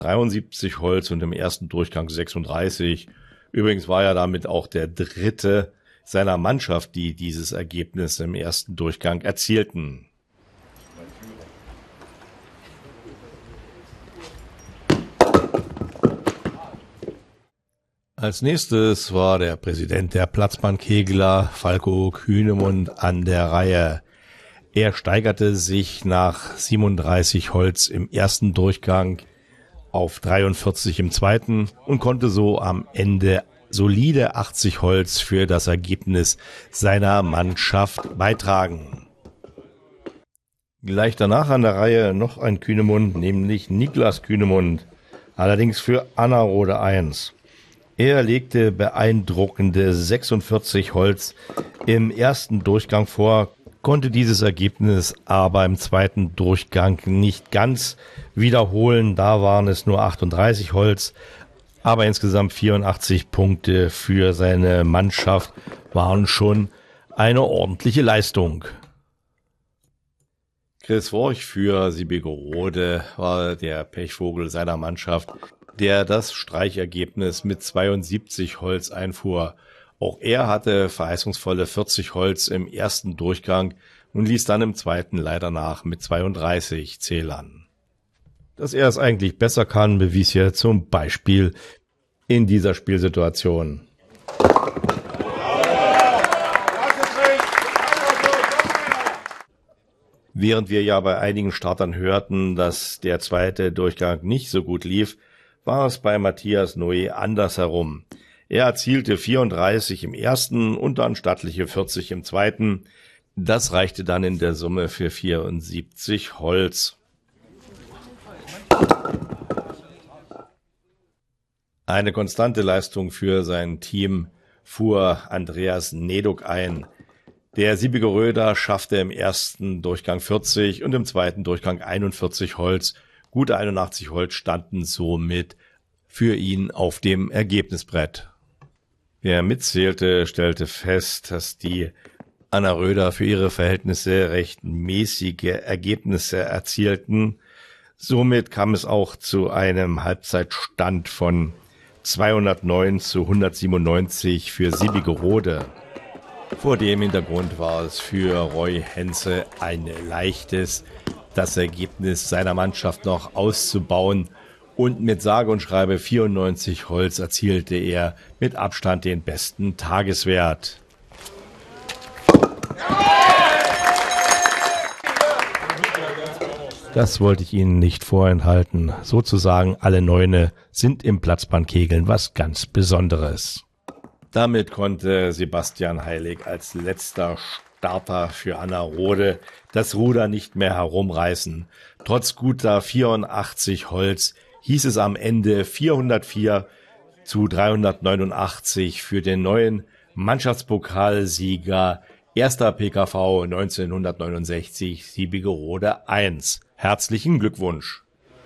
73 Holz und im ersten Durchgang 36. Übrigens war er damit auch der dritte seiner Mannschaft, die dieses Ergebnis im ersten Durchgang erzielten. Als nächstes war der Präsident der Platzbahnkegler, Falco Kühnemund, an der Reihe. Er steigerte sich nach 37 Holz im ersten Durchgang auf 43 im zweiten und konnte so am Ende solide 80 Holz für das Ergebnis seiner Mannschaft beitragen. Gleich danach an der Reihe noch ein Kühnemund, nämlich Niklas Kühnemund, allerdings für Annerode 1. Er legte beeindruckende 46 Holz im ersten Durchgang vor, konnte dieses Ergebnis aber im zweiten Durchgang nicht ganz wiederholen. Da waren es nur 38 Holz, aber insgesamt 84 Punkte für seine Mannschaft waren schon eine ordentliche Leistung. Chris Worch für Siebigerode war der Pechvogel seiner Mannschaft, der das Streichergebnis mit 72 Holz einfuhr. Auch er hatte verheißungsvolle 40 Holz im ersten Durchgang und ließ dann im zweiten leider nach mit 32 Zählern. Dass er es eigentlich besser kann, bewies er zum Beispiel in dieser Spielsituation. Während wir ja bei einigen Startern hörten, dass der zweite Durchgang nicht so gut lief, war es bei Matthias Noe andersherum. Er erzielte 34 im ersten und dann stattliche 40 im zweiten. Das reichte dann in der Summe für 74 Holz. Eine konstante Leistung für sein Team fuhr Andreas Neduk ein. Der Siebigeröder schaffte im ersten Durchgang 40 und im zweiten Durchgang 41 Holz. Gute 81 Holz standen somit für ihn auf dem Ergebnisbrett. Wer mitzählte, stellte fest, dass die Anneröder für ihre Verhältnisse recht mäßige Ergebnisse erzielten. Somit kam es auch zu einem Halbzeitstand von 209 zu 197 für Siebigerode. Vor dem Hintergrund war es für Roy Henze ein leichtes, das Ergebnis seiner Mannschaft noch auszubauen, und mit sage und schreibe 94 Holz erzielte er mit Abstand den besten Tageswert. Das wollte ich Ihnen nicht vorenthalten. Sozusagen alle Neune sind im Platzbahnkegeln was ganz Besonderes. Damit konnte Sebastian Heilig als letzter Starter für Annerode das Ruder nicht mehr herumreißen. Trotz guter 84 Holz hieß es am Ende 404 zu 389 für den neuen Mannschaftspokalsieger 1. PKV 1969 Siebigerode 1. Herzlichen Glückwunsch!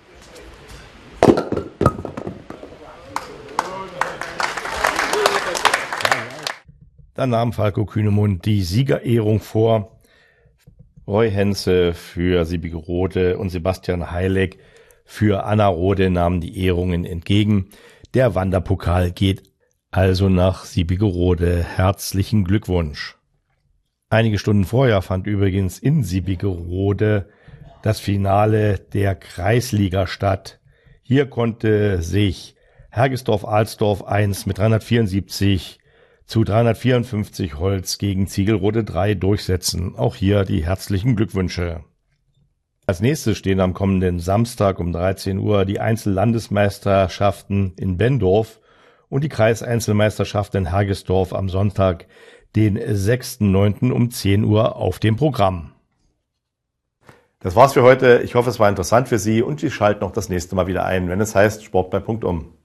Dann nahm Falco Kühnemund die Siegerehrung vor. Roy Henze für Siebigerode und Sebastian Heilig für Annerode nahmen die Ehrungen entgegen. Der Wanderpokal geht also nach Siebigerode. Herzlichen Glückwunsch. Einige Stunden vorher fand übrigens in Siebigerode das Finale der Kreisliga statt. Hier konnte sich Hergesdorf-Alsdorf 1 mit 374 zu 354 Holz gegen Ziegelrode 3 durchsetzen. Auch hier die herzlichen Glückwünsche. Als nächstes stehen am kommenden Samstag um 13 Uhr die Einzellandesmeisterschaften in Benndorf und die Kreiseinzelmeisterschaft in Hergesdorf am Sonntag, den 6.9. um 10 Uhr auf dem Programm. Das war's für heute. Ich hoffe, es war interessant für Sie und Sie schalten auch das nächste Mal wieder ein, wenn es heißt Sport bei Punktum.